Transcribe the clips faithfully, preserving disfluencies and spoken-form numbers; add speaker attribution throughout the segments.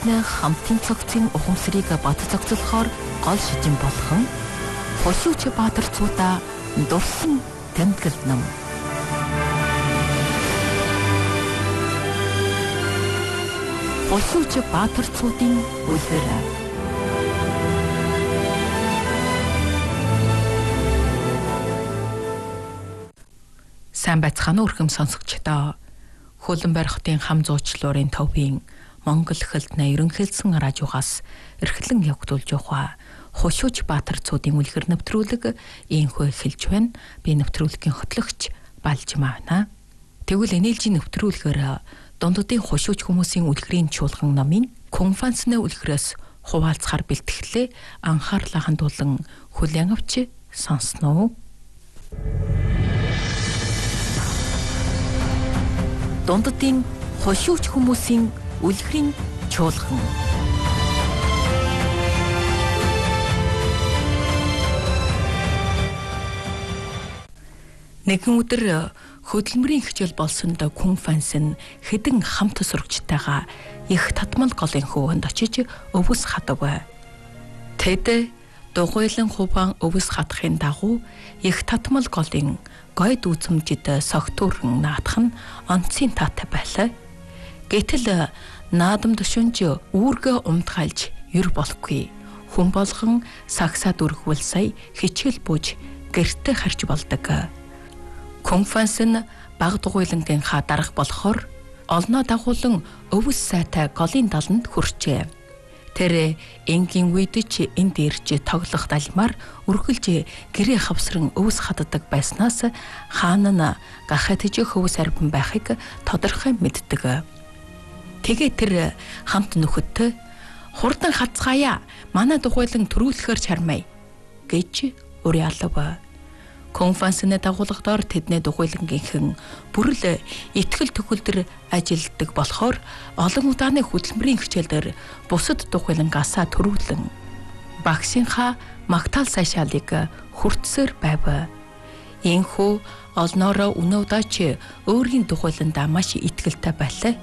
Speaker 1: хамтын цогцын ухамсарыг бат цогцолохоор гол шижин болгон хошууч баатарцуудаа дурсан тэмдэглэл нам. Хошууч баатарцуудын үлгэр. Сайн байцгаана уу өрхөм сонсогчдоо. Хөлбөмбөр хотын хам зуучлалын төвийн Монгол хэлтний ерөнхийлсэн радиогоос эрхлэн явагдуулж байгаа Хошууч баатарцуудын үлгэр нэвтрүүлэг ийхүү эхэлж байна. Би нэвтрүүлгийн хөтлөгч Балжмаа байна. Тэгвэл энээлжийн нэвтрүүлгээр дундуудын хошууч хүмүүсийн үлгэрийн чуулган намын конференцны үлгэрээс хуваалцахаар бэлтгэлээ анхаарлаа хандуулан хүлээн авч сонсноо. Дундуудын хошууч хүмүүсийн үлгэрийн чуулган. Нэгэн өдөр хөдөлмөрийн хичээл болсон д конференц нь хэдэн хамт сурагчтайгаа их татмал голын хөвөнд очиж өвс хадав. Тэд дугуйлан хуваан өвс хадахын дагуу их татмал голын гойд үзмжид согтуурн наадах нь онцгийн таатай байлаа. Гэтэл наадам төшөнж үүргээ умтгайлж юр болохгүй. Хүн болгон сагсаа дүрхвэл сая хичээл бууж гэртээ харж болдог. Конференц нь баг дугуйлангийн ха дарга болохоор олноо дагуулan өвс сайтай голын даланд хүрчээ. Тэр энгийн үед ч энд ирж тоглох далмаар үргэлж гэрээ хавсран өвс хаддаг байснаас хаан нь гахад жих өвс арбан байхыг тодорхой мэддэг. Тэгээ тэр хамт нөхөдтэй хурдан хацгаая, манай дугуйлан төрүүлэхээр чармай гэж уриалав. Конференцны дагуулгадаар тэдний дугуйлангийнхэн бүрэл итгэл төгөлдөр ажилддаг болохоор олон удааны хөдөлмөрийн хичээлдэр бусад дугуйлангаасаа төрүүлэн багшийнхаа магтаал сайшаалыг хүртсээр байв. Ийхүү олноороо өнөөдөөч өөрийн дугуйландаа маш итгэлтэй байлаа.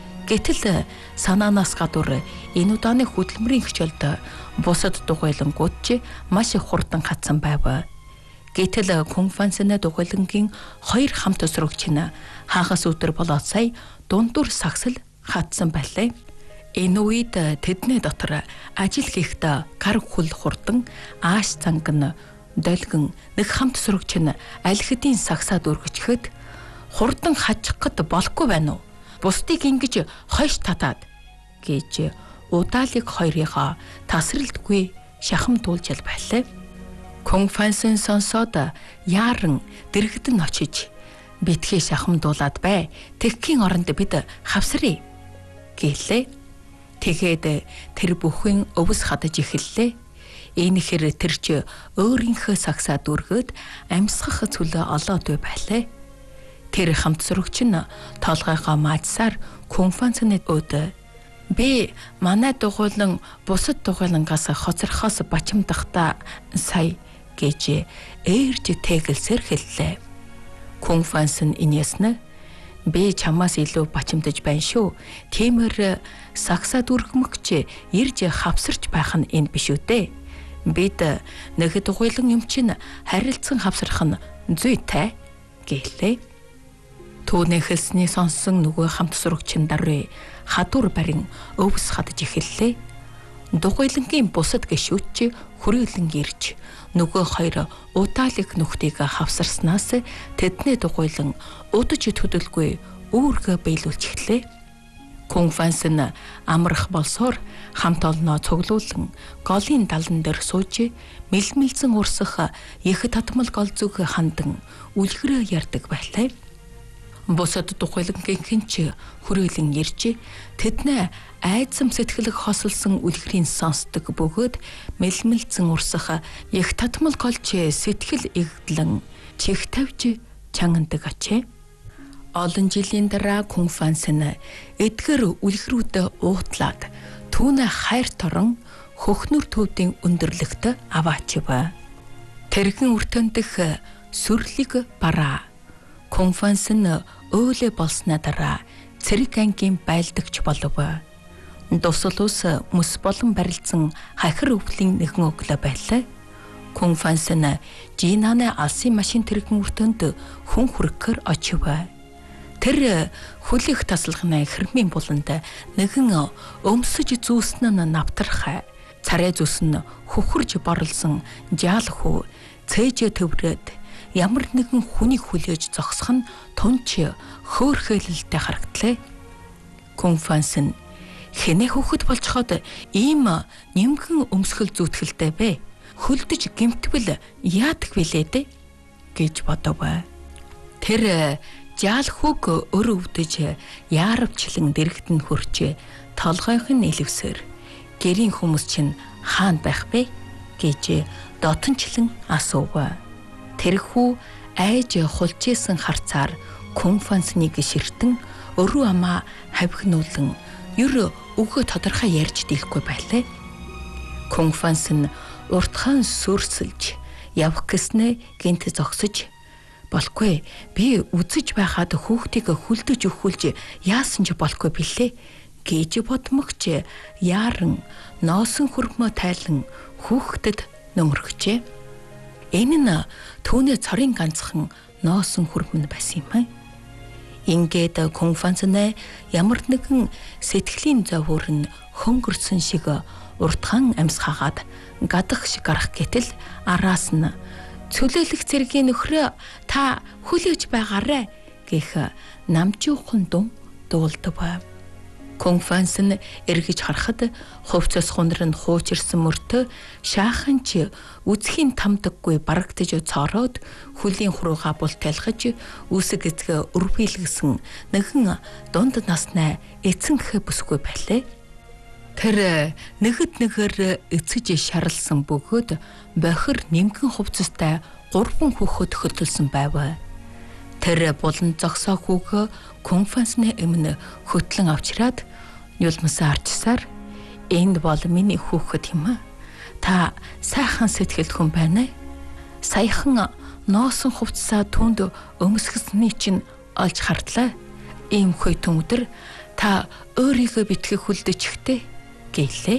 Speaker 1: Гэтэл санаанаас гадуур энэ удааны хөдөлмөрийн хичээлд бусад дугуйлангууд ч маш их хурдан хатсан байв. Гэтэл конференцны дугуйлангийн хоёр хамт сурагч нь хагас өдөр болоод сая дундуур сагсал хатсан байлаа. Энэ үед тэдний дотор ажил хийхдээ гар хүл хурдан ааш цанг нь долгин нэг хамт сурагч нь аль хэдийн сагсаа дүргчхэд хурдан хажих гэд болохгүй байна уу? Бусдыг ингэж хойш татаад гэж удаалыг хоёрыгаа тасралтгүй шахамдуулж байлаа. Конференцэн сонсоод яаран дэрэгдэн очиж битгий шахамдуулаад бай. Тэгхийн оронд бид хавсръя гэлээ. Тэгээд тэр бүхэн өвс хадаж эхэллээ. Энэ хэр тэр ч өөрийнхөө сагсаа дүргөөд амьсгах цөлөө олоод байлаа. Тэр хамт сурагч нь тоолгойгоо маажсаар конференцны өд би манай дугуйлан бусад дугуйлангаас хоцорхоос бачимдахта сая гэж ээрж тэгэлсээр хэллээ. Конференц нь инээснэ би чамаас илүү бачимдаж байна шүү. Тиймэр сагсаа дүргмөгч ирж хавсарч байх нь энэ биш үү дээ. Бид нэг дугуйлан юм чинь харилцан хавсрах нь зүйтэй гэлээ. Түүний хэлсний сонссон нөгөө хамт сурагчин даруй хадуур барин өвс хадаж эхэллээ. Дугуйлангийн бусад гишүүч хүрээлэн ирж нөгөө хоёр удаалыг нөхдийг хавсарснаас тэдний дугуйлан удаж төдөлгүй үүргээ биелүүлж эхлэв. Конференц нь амрах болсоор хамт олноо цуглуулан голын далан дээр сууж мэлмэлзэн урсах их татмал гол зүг хандан үлгэрээ ярддаг байлаа. Бусад дугуйлангийнхэн ч хүрээлэн ирж тэдний айдсам сэтгэлэг хосолсон үлгэрийн сонсдог бөгөөд мэлмэлзэн урсах их татмал голч сэтгэл игдлэн чих тавьж чангадаг ачээ. Олон жилийн дараа конференц нь эдгэр үлгэрүүдэд уутлаад түүнээ хайр торон хөхнөр төвдийн өндөрлөгт аваачив. Тэрхэн үртэндэх сүрлэг бараа. Конференц нь өөлө болсны дараа цэрэг ангийн байлдагч болов. Дусал ус мөс болон барилдсан хахир өвлийн нэгэн өглөө байлаа. Кун Фансен Жинаны алсын машин тэрэгэн үртэнд хүн хүргэхээр очив. Тэр хөлөх тасалганы хэрмийн буланд нэгэн өмсөж зүүснэ нь навтрах царай зүс нь хөхөрж борлсон жаал хүү цээжээ төврөөд ямар нэгэн хүнийг хүлээж зогсох нь тунч хөөрхөөлөлтэй харагдлаа. Кун Фансен хэнэ хөхөд болцоход ийм нэмгэн өмсгөл зүүтгэлтэй бэ? Хөлдөж гэмтвэл яадаг билээ дээ гэж бодов. Тэр жаал хүүг өр өвдөж яаравчлан дэрэгдэн хөрч толгойн нэлвсээр гэрийн хүмүүс чинь хаана байх вэ гэж дотончлон асуув. Тэрхүү айж хулжсэн харцаар Кун Фанснийг ширтэн өрөө амаа хавхнуулан ер өгөө тодорхой ярьж дийлэхгүй байлаа. Кун Фансен уртхан сүрсэлж явах гэснээ гинт зогсож болохгүй би үзэж байхад хүүхдийг хүлдэж өхүүлж яасан ч болохгүй билээ гэж бодмогч яаран носон хөрмөө тайлан хүүхдэд нөмөргчээ. Энэ нь түүний цорын ганцхан носон хөрмөн байсан юм. Ингээд Кун Фансен ямар нэгэн сэтгэлийн зовөр нь хөнгөрсөн шиг уртхан амьсгаагаад гадах шиг гарах гэтэл араас нь цөлөөлөх цэргийн нөхрөө та хүлээж байгаарэ гэх намжуухан дум дуулдав. Кун Фансен эргэж харахад хувцас хунар нь хуучирсан мөртөө шаахан ч үзхийн тамдаггүй барагдж цороод хөлийн хурууга бултайлгаж үсэг эзгэ өрвөөлгсөн нэгэн дунд насны эцэнх бүсгүй байлаа. Тэр нэгэд нэгээр эцэж шарлсан бөгөөд бохир нэмгэн хувцастай гурван хүүхэд хөтөлсөн байв. Тэр булан зогсоо хүүг Кун Фансны өмнө хөтлөн авчираад юлмасаа арчсаар энд бол миний хүүхэд юм. Та сайхан сэтгэлд хүн байна. Саяхан носон хувцсаа түнд өмсгсөний чинь олж хардлаа. Ийм хөйтөн өдөр та өөрийгөө битгий хүлдэжхтэй гэлээ.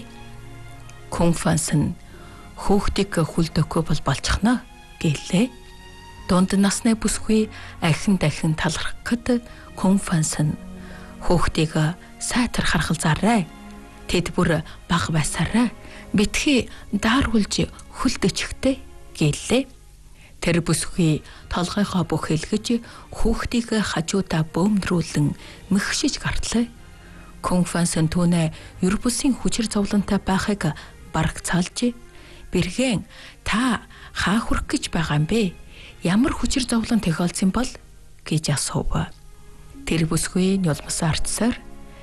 Speaker 1: Кун Фансен хүүхдийг хүлдэхгүй бол болчихно гэлээ. Дунд насны бүсгүй ахин дахин талархахад Кун Фансен хүүхдийг сайтар харгалзаарай. Тэд бүр баг байсаарай. Битгий дааруулж хүлдэжхтэй гэлээ. Тэр бүсгүй толгойгоо бүхэлгэж хүүхдийг хажуудаа бөөмдрүүлэн мэгшиж гартлаа. Кун Фансен түүнээ ер бусын хүчир зовлонтой байхыг бараг цаалж бэргэн та хаа хүрэх гэж байгаа юм бэ? Ямар хүчир зовлон тохиолдсон бол гэж асуув. Тэр бүсгүй нёлмосоо арчсаар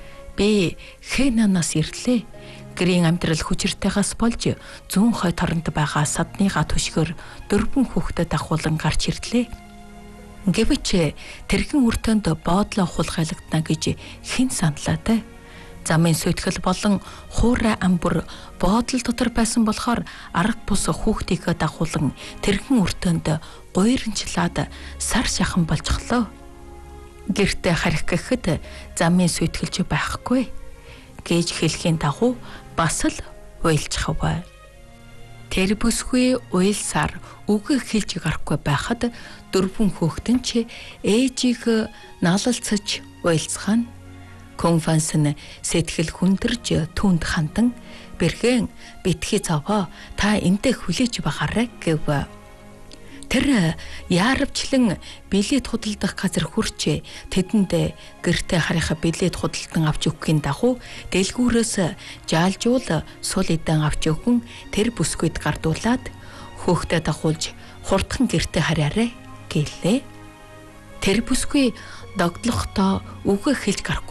Speaker 1: би хэнанаас ирлээ. Гэрийн амьдрал хүчиртэйгээс болж зүүн хой торонд байгаа садныгаа түшгөр дөрвөн хүүхдэд ахуулан гарч ирлээ. Гэвч тэрхэн үртэнд боодлоо хулгайлагдана гэж хэн саналаа те. Замын сөйтгэл болон хуурай амбар боодол дотор байсан болохоор арга бус хүүхдийг дагуулan тэрхэн үртэнд гуйрынчлаад сар шахан болчихлоо. Гэртээ харих гэхэд замын сөйтгэлж байхгүй гэж хэлхийн дагуу бас л уйлчихв. Тэр бүсгүй уйлсаар үг хэлж гарахгүй байхад дөрвөн хүүхдэн ч ээжийг налалцаж уйлцгаана. Кун Фансен сэтгэл хүндэрж түүнд хандан бэргэн битгий зовоо та энтэй хүлээж байгаарай гэв. Тэр яаравчлан билет худалдах газар хүрч тэдэнд гэртээ харихаа билет худалдан авч өгөхийн дагуу дэлгүүрээс жаалжуул сул эдэн авч өгөн тэр бүсгүйд гардуулаад хөөхтэй дагуулж хурдхан гэртээ хараарай гэлээ. Тэр бүсгүй догдлохдоо үгээ хэлж гарахгүй